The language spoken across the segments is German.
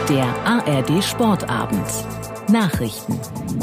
Der ARD Sportabend. Nachrichten.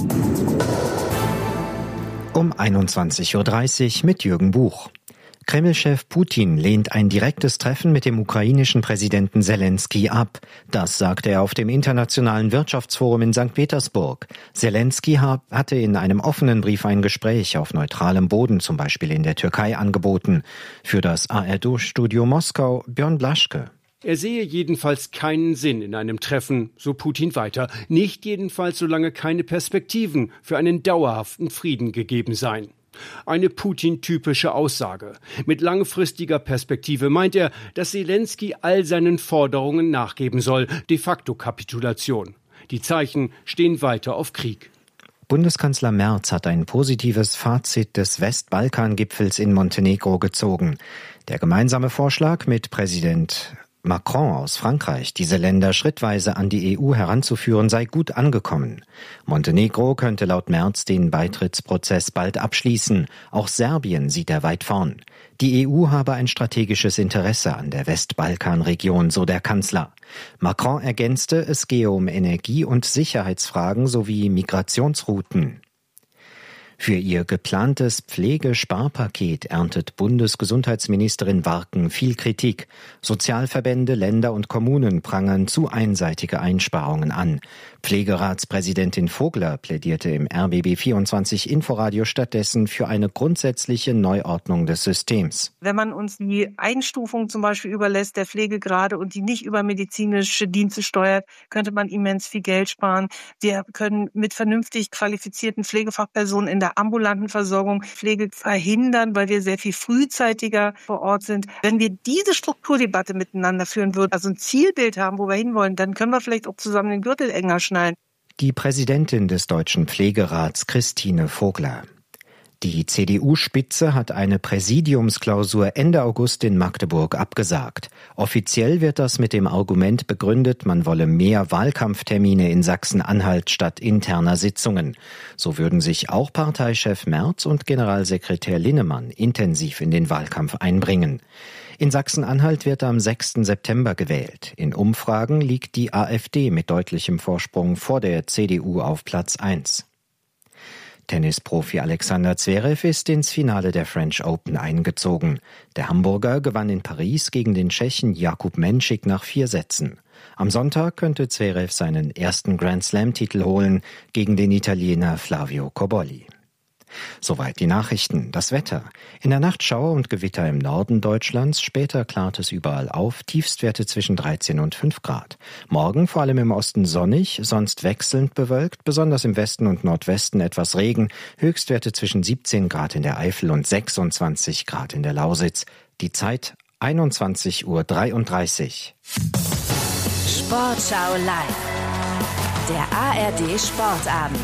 Um 21:30 Uhr mit Jürgen Buch. Kreml-Chef Putin lehnt ein direktes Treffen mit dem ukrainischen Präsidenten Selenskyj ab. Das sagte er auf dem Internationalen Wirtschaftsforum in St. Petersburg. Selenskyj hatte in einem offenen Brief ein Gespräch auf neutralem Boden, zum Beispiel in der Türkei, angeboten. Für das ARD-Studio Moskau Björn Blaschke. Er sehe jedenfalls keinen Sinn in einem Treffen, so Putin weiter. Nicht jedenfalls, solange keine Perspektiven für einen dauerhaften Frieden gegeben seien. Eine Putin-typische Aussage. Mit langfristiger Perspektive meint er, dass Selenskyj all seinen Forderungen nachgeben soll. De facto Kapitulation. Die Zeichen stehen weiter auf Krieg. Bundeskanzler Merz hat ein positives Fazit des Westbalkan-Gipfels in Montenegro gezogen. Der gemeinsame Vorschlag mit Präsident Macron aus Frankreich, diese Länder schrittweise an die EU heranzuführen, sei gut angekommen. Montenegro könnte laut Merz den Beitrittsprozess bald abschließen. Auch Serbien sieht er weit vorn. Die EU habe ein strategisches Interesse an der Westbalkanregion, so der Kanzler. Macron ergänzte, es gehe um Energie- und Sicherheitsfragen sowie Migrationsrouten. Für ihr geplantes Pflegesparpaket erntet Bundesgesundheitsministerin Warken viel Kritik. Sozialverbände, Länder und Kommunen prangern zu einseitige Einsparungen an. Pflegeratspräsidentin Vogler plädierte im RBB24 Inforadio stattdessen für eine grundsätzliche Neuordnung des Systems. Wenn man uns die Einstufung zum Beispiel überlässt, der Pflegegrade, und die nicht über medizinische Dienste steuert, könnte man immens viel Geld sparen. Wir können mit vernünftig qualifizierten Pflegefachpersonen in der ambulanten Versorgung Pflege verhindern, weil wir sehr viel frühzeitiger vor Ort sind. Wenn wir diese Strukturdebatte miteinander führen würden, also ein Zielbild haben, wo wir hinwollen, dann können wir vielleicht auch zusammen den Gürtel enger schneiden. Die Präsidentin des Deutschen Pflegerats, Christine Vogler. Die CDU-Spitze hat eine Präsidiumsklausur Ende August in Magdeburg abgesagt. Offiziell wird das mit dem Argument begründet, man wolle mehr Wahlkampftermine in Sachsen-Anhalt statt interner Sitzungen. So würden sich auch Parteichef Merz und Generalsekretär Linnemann intensiv in den Wahlkampf einbringen. In Sachsen-Anhalt wird am 6. September gewählt. In Umfragen liegt die AfD mit deutlichem Vorsprung vor der CDU auf Platz 1. Tennisprofi Alexander Zverev ist ins Finale der French Open eingezogen. Der Hamburger gewann in Paris gegen den Tschechen Jakub Menšík nach 4 Sätzen. Am Sonntag könnte Zverev seinen ersten Grand-Slam-Titel holen gegen den Italiener Flavio Cobolli. Soweit die Nachrichten. Das Wetter. In der Nacht Schauer und Gewitter im Norden Deutschlands, später klart es überall auf, Tiefstwerte zwischen 13 und 5 Grad. Morgen vor allem im Osten sonnig, sonst wechselnd bewölkt, besonders im Westen und Nordwesten etwas Regen, Höchstwerte zwischen 17 Grad in der Eifel und 26 Grad in der Lausitz. Die Zeit 21:33 Uhr. Sportschau live. Der ARD Sportabend.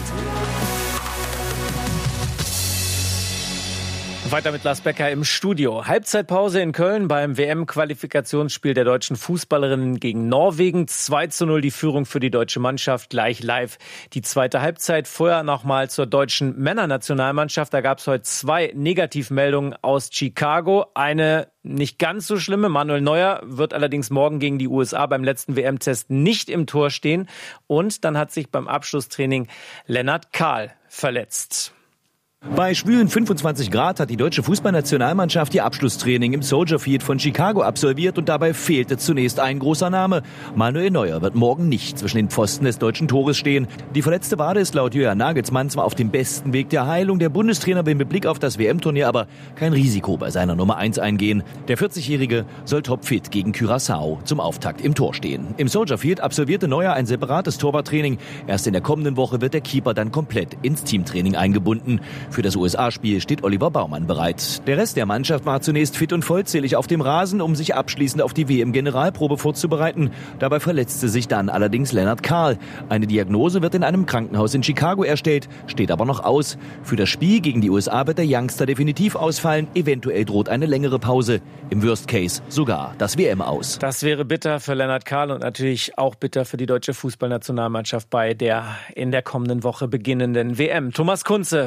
Weiter mit Lars Becker im Studio. Halbzeitpause in Köln beim WM-Qualifikationsspiel der deutschen Fußballerinnen gegen Norwegen. 2:0 die Führung für die deutsche Mannschaft, gleich live. Die zweite Halbzeit. Vorher nochmal zur deutschen Männernationalmannschaft. Da gab es heute 2 Negativmeldungen aus Chicago. Eine nicht ganz so schlimme. Manuel Neuer wird allerdings morgen gegen die USA beim letzten WM-Test nicht im Tor stehen. Und dann hat sich beim Abschlusstraining Lennart Kahl verletzt. Bei schwülen 25 Grad hat die deutsche Fußballnationalmannschaft ihr Abschlusstraining im Soldier Field von Chicago absolviert und dabei fehlte zunächst ein großer Name. Manuel Neuer wird morgen nicht zwischen den Pfosten des deutschen Tores stehen. Die verletzte Wade ist laut Julian Nagelsmann zwar auf dem besten Weg der Heilung. Der Bundestrainer will mit Blick auf das WM-Turnier aber kein Risiko bei seiner Nummer 1 eingehen. Der 40-Jährige soll topfit gegen Curaçao zum Auftakt im Tor stehen. Im Soldier Field absolvierte Neuer ein separates Torwarttraining. Erst in der kommenden Woche wird der Keeper dann komplett ins Teamtraining eingebunden. Für das USA-Spiel steht Oliver Baumann bereit. Der Rest der Mannschaft war zunächst fit und vollzählig auf dem Rasen, um sich abschließend auf die WM-Generalprobe vorzubereiten. Dabei verletzte sich dann allerdings Lennart Kahl. Eine Diagnose wird in einem Krankenhaus in Chicago erstellt, steht aber noch aus. Für das Spiel gegen die USA wird der Youngster definitiv ausfallen. Eventuell droht eine längere Pause. Im Worst Case sogar das WM aus. Das wäre bitter für Lennart Kahl und natürlich auch bitter für die deutsche Fußballnationalmannschaft bei der in der kommenden Woche beginnenden WM. Thomas Kunze war das mit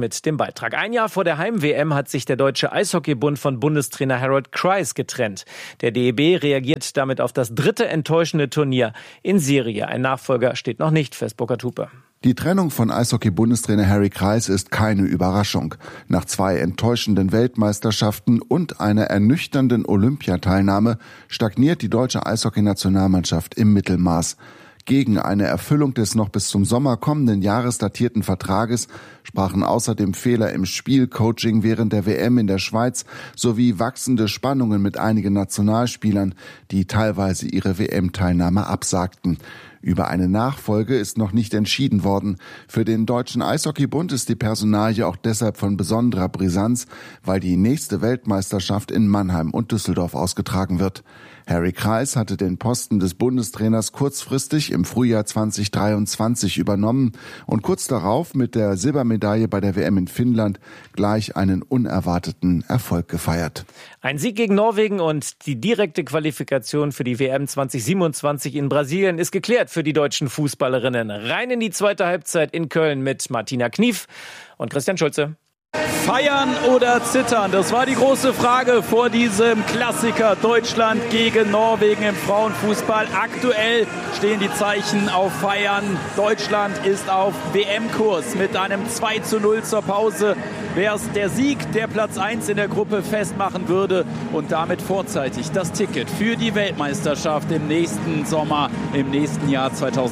mit dem Beitrag. Ein Jahr vor der Heim-WM hat sich der Deutsche Eishockeybund von Bundestrainer Harold Kreis getrennt. Der DEB reagiert damit auf das 3. enttäuschende Turnier in Serie. Ein Nachfolger steht noch nicht fest, Burkhard Hupe. Die Trennung von Eishockey-Bundestrainer Harry Kreis ist keine Überraschung. Nach 2 enttäuschenden Weltmeisterschaften und einer ernüchternden Olympiateilnahme stagniert die deutsche Eishockey-Nationalmannschaft im Mittelmaß. Gegen eine Erfüllung des noch bis zum Sommer kommenden Jahres datierten Vertrages sprachen außerdem Fehler im Spielcoaching während der WM in der Schweiz sowie wachsende Spannungen mit einigen Nationalspielern, die teilweise ihre WM-Teilnahme absagten. Über eine Nachfolge ist noch nicht entschieden worden. Für den Deutschen Eishockeybund ist die Personalie auch deshalb von besonderer Brisanz, weil die nächste Weltmeisterschaft in Mannheim und Düsseldorf ausgetragen wird. Harry Kreis hatte den Posten des Bundestrainers kurzfristig im Frühjahr 2023 übernommen und kurz darauf mit der Silbermedaille bei der WM in Finnland gleich einen unerwarteten Erfolg gefeiert. Ein Sieg gegen Norwegen und die direkte Qualifikation für die WM 2027 in Brasilien ist geklärt für die deutschen Fußballerinnen. Rein in die zweite Halbzeit in Köln mit Martina Knief und Christian Schulze. Feiern oder zittern? Das war die große Frage vor diesem Klassiker Deutschland gegen Norwegen im Frauenfußball. Aktuell stehen die Zeichen auf Feiern. Deutschland ist auf WM-Kurs mit einem 2:0 zur Pause. Wäre es der Sieg, der Platz 1 in der Gruppe festmachen würde und damit vorzeitig das Ticket für die Weltmeisterschaft im nächsten Sommer, im nächsten Jahr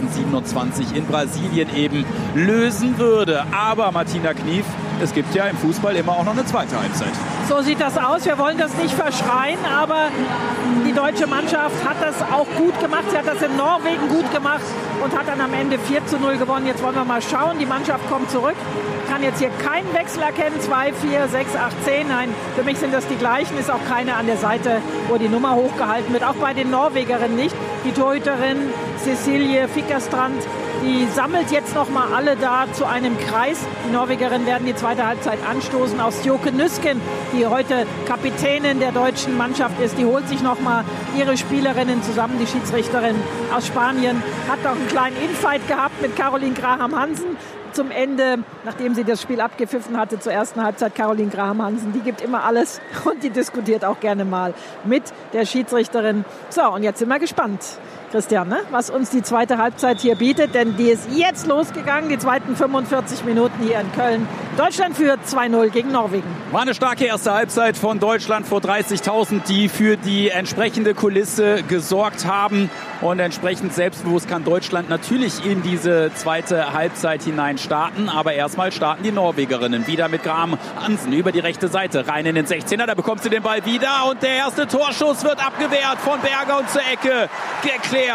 2027 in Brasilien eben lösen würde. Aber Martina Knief, es gibt ja im Fußball immer auch noch eine zweite Halbzeit. So sieht das aus. Wir wollen das nicht verschreien, aber die deutsche Mannschaft hat das auch gut gemacht. Sie hat das in Norwegen gut gemacht und hat dann am Ende 4:0 gewonnen. Jetzt wollen wir mal schauen. Die Mannschaft kommt zurück. Ich kann jetzt hier keinen Wechsel erkennen. 2, 4, 6, 8, 10. Nein, für mich sind das die gleichen. Ist auch keine an der Seite, wo die Nummer hochgehalten wird. Auch bei den Norwegerinnen nicht. Die Torhüterin Cecilie Fickerstrand, die sammelt jetzt noch mal alle da zu einem Kreis. Die Norwegerinnen werden die zweite Halbzeit anstoßen. Auch Stjoke Nüsken, die heute Kapitänin der deutschen Mannschaft ist, die holt sich noch mal ihre Spielerinnen zusammen. Die Schiedsrichterin aus Spanien hat auch einen kleinen Infight gehabt mit Caroline Graham-Hansen. Zum Ende, nachdem sie das Spiel abgepfiffen hatte, zur ersten Halbzeit, Caroline Graham-Hansen, die gibt immer alles und die diskutiert auch gerne mal mit der Schiedsrichterin. So, und jetzt sind wir gespannt, Christian, ne? Was uns die zweite Halbzeit hier bietet, denn die ist jetzt losgegangen, die zweiten 45 Minuten hier in Köln. Deutschland führt 2:0 gegen Norwegen. War eine starke erste Halbzeit von Deutschland vor 30.000, die für die entsprechende Kulisse gesorgt haben. Und entsprechend selbstbewusst kann Deutschland natürlich in diese zweite Halbzeit hinein starten. Aber erstmal starten die Norwegerinnen wieder mit Graham-Hansen über die rechte Seite rein in den 16er. Da bekommt sie den Ball wieder und der erste Torschuss wird abgewehrt von Berger und zur Ecke geklärt.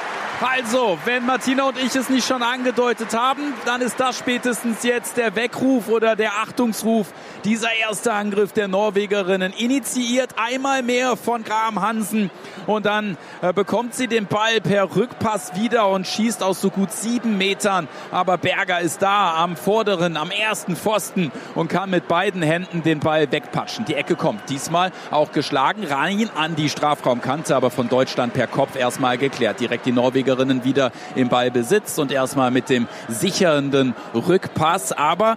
Also, wenn Martina und ich es nicht schon angedeutet haben, dann ist das spätestens jetzt der Weckruf oder der Achtungsruf. Dieser erste Angriff der Norwegerinnen initiiert einmal mehr von Graham-Hansen und dann bekommt sie den Ball per Rückpass wieder und schießt aus so gut 7 Metern. Aber Berger ist da am vorderen, am ersten Pfosten und kann mit beiden Händen den Ball wegpatschen. Die Ecke kommt diesmal auch geschlagen rein an die Strafraumkante, aber von Deutschland per Kopf erstmal geklärt. Direkt die Norwegerinnen wieder im Ballbesitz und erstmal mit dem sichernden Rückpass. Aber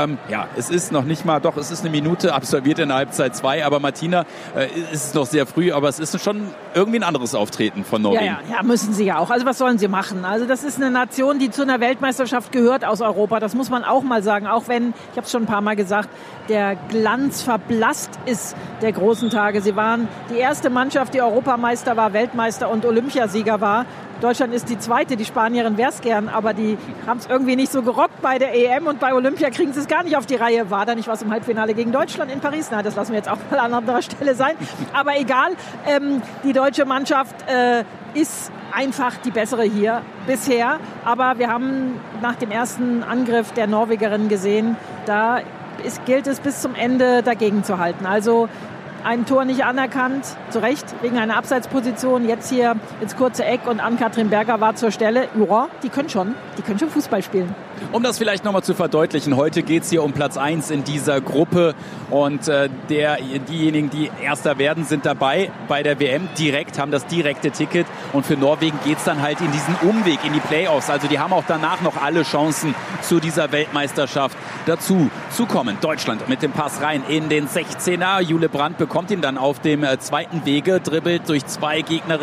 es ist noch nicht mal, doch es ist eine Minute absolviert in der Halbzeit 2, aber Martina, ist noch sehr früh, aber es ist schon irgendwie ein anderes Auftreten von Norwegen. Ja, müssen sie ja auch. Also was sollen sie machen? Also das ist eine Nation, die zu einer Weltmeisterschaft gehört aus Europa. Das muss man auch mal sagen. Auch wenn, ich habe es schon ein paar Mal gesagt, der Glanz verblasst ist der großen Tage. Sie waren die erste Mannschaft, die Europameister war, Weltmeister und Olympiasieger war. Deutschland ist die zweite, die Spanierin wär's gern, aber die haben es irgendwie nicht so gerockt bei der EM und bei Olympia kriegen sie es gar nicht auf die Reihe. War da nicht was im Halbfinale gegen Deutschland in Paris? Na, das lassen wir jetzt auch mal an anderer Stelle sein. Aber egal, die deutsche Mannschaft ist einfach die bessere hier bisher. Aber wir haben nach dem ersten Angriff der Norwegerinnen gesehen, da gilt es bis zum Ende dagegen zu halten. Also ein Tor nicht anerkannt, zu Recht, wegen einer Abseitsposition. Jetzt hier ins kurze Eck und Ann-Kathrin Berger war zur Stelle. Ja, die können schon Fußball spielen. Um das vielleicht nochmal zu verdeutlichen, heute geht es hier um Platz 1 in dieser Gruppe und diejenigen, die Erster werden, sind dabei bei der WM direkt, haben das direkte Ticket und für Norwegen geht es dann halt in diesen Umweg, in die Playoffs. Also die haben auch danach noch alle Chancen, zu dieser Weltmeisterschaft dazu zu kommen. Deutschland mit dem Pass rein in den 16er. Jule Brandt bekommt ihn dann auf dem zweiten Wege, dribbelt durch 2 Gegner